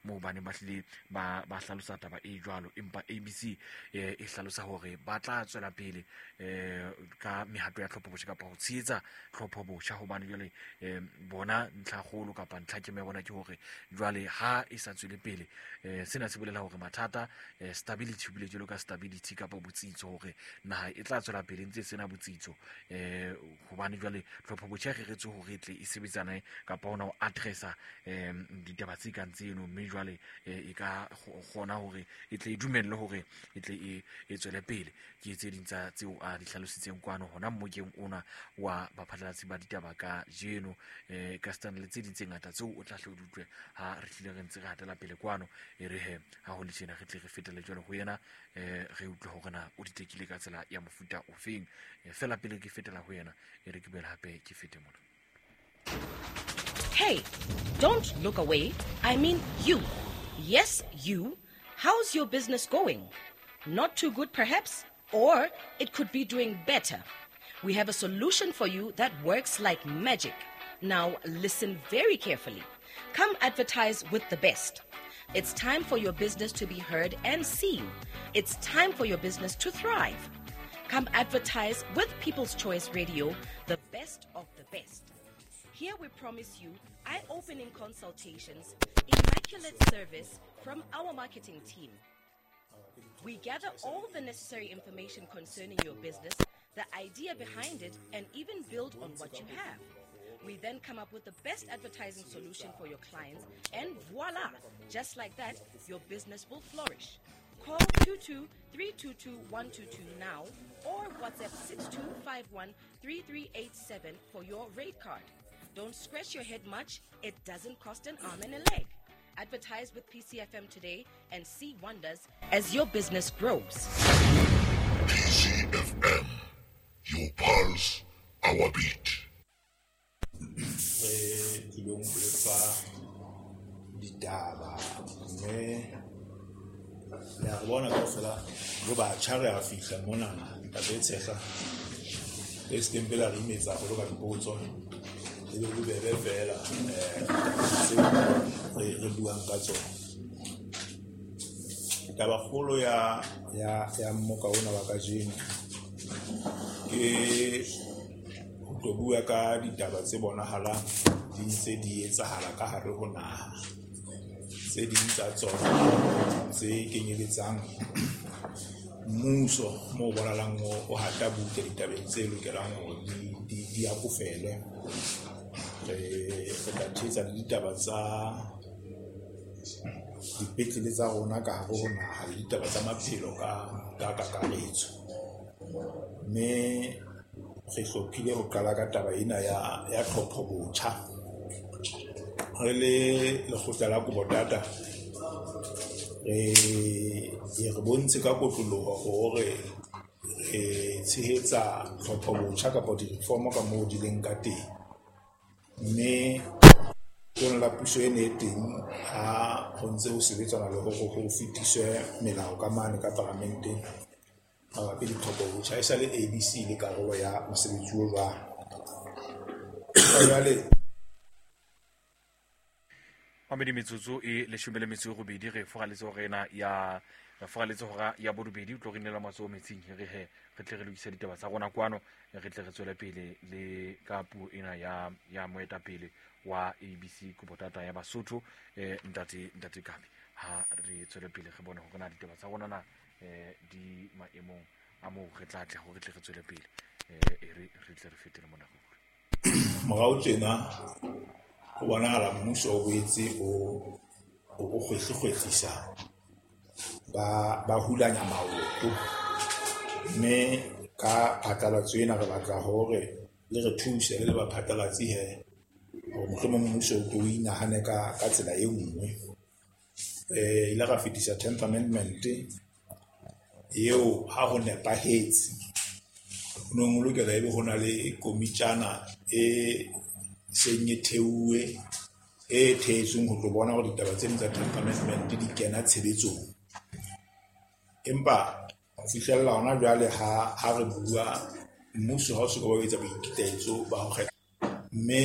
mo bane ba hlile ba hlalosa taba e jwalo, empa ABC e hlalosa hore ba tla tswela pele ka mehato ya tlhophobotjha kapa ho tshehetsa tlhophobotjha, hobane jwale bona ntlha kgolo kapa ntlha ke me bona ke hore jwale ha e sa tswele pele sena se bolela hore mathata stability bile jelo ka stability kapa botsitso, hore naha e tla tswela pele ntse sena botsitso hobane jwale tlhophobotjha re retse hore e tle e sebetsane kapa hona ho addressa ditaba tse kang tseno, mme jwale e ka kgona hore e tle e dumelle hore e tle e tswele pele. Ke tse ding tsa tseo a di hlalositseng kwano hona mmokeng ona wa baphatlalatsi ba ditaba ka jeno ka stand le tse ding tse ngata tseo o tla hle o di utlwe ha re tlile re ntse re hatela pele kwano e re he ha ho le tjena re tle re fetele jwale ho yena re utlwe hore na o di tekile ka tsela ya mofuta o feng. Fela pele ke fetela ho yena e re ke bela hape ke fete mona. Hey, don't look away. I mean you. Yes, you. How's your business going? Not too good, perhaps? Or it could be doing better. We have a solution for you that works like magic. Now, listen very carefully. Come advertise with the best. It's time for your business to be heard and seen. It's time for your business to thrive. Come advertise with People's Choice Radio, the best of the best. Here we promise you eye-opening consultations, immaculate service from our marketing team. We gather all the necessary information concerning your business, the idea behind it, and even build on what you have. We then come up with the best advertising solution for your clients, and voila, just like that, your business will flourish. Call 22-322-122 now or WhatsApp 6251-3387 for your rate card. Don't scratch your head much. It doesn't cost an arm and a leg. Advertise with PCFM today and see wonders as your business grows. PCFM, your pulse, our beat. Ya bona ka fela go ba tshare a fihla mona ka betshega e stempela re imetsa go ka dipotso e be bebe fela re buang ka tsona taba kgolo ya mmoka ona wa ka jeno ke go bua ka ditaba tse bonahalang di ntse di etsahala ka hare ho naha tse ding tsa tsona tse kenyeletsang mmuso mo bonalang o hata butle ditabeng tse lokelang hore di akofele re tla thetsa ditaba tsa dipetlele tsa rona ka hare ho naha le ditaba tsa maphelo ka kakaretso, mme re hlophile ho qala ka taba ena ya tlhophobotjha. Re le lekgotla la Kubotata re bontshe ka kotloloho hore tshehetsa tlhophobotjha kapa di-reform ka moo di leng ka teng, mme tona la puso e ne teng ha ho ntse ho sebetsana le hore ho fetiswe melao ka mane ka parlamenteng mabapi le tlhophobotjha e sa le ABC le karolo ya mosebetsi o jwalo. Mamedi metsotso e 18 re fogaletse hore ena ya hora ya bodobedi o tlo re nela matso metsing re he re tle re lokisa ditaba tsa rona kwano re tle re tswele pele le ka puo ena ya moetapele wa ABC Kubotata ya Basotho ntate Kabi. Ha re tswele pele re bone hore na ditaba tsa rona na di maemong a mo re tla tla hore tle re tswele pele re tle re fetele mona go morao tjena go bonahala mmuso o boetse o kgwetlisa ba hulanya maoto, mme ka phatlalatso ena re batla hore le re thuse le baphatlalatsi he hore mohlomong mmuso o tlo inahane ka tsela e nngwe. Ile ra fetisa 10th amendment eo ha ho nepahetse no mo lokela ebe hona le komitjana e senyetheuwe e thetsweng ho tlo bona hore ditaba tse tsa 10th amendment di kena tshebetsong, empa ho fihlella hona jwale ha re bua mmuso ha o se ka ba etsa boikitlaetso ba ho kgetha, mme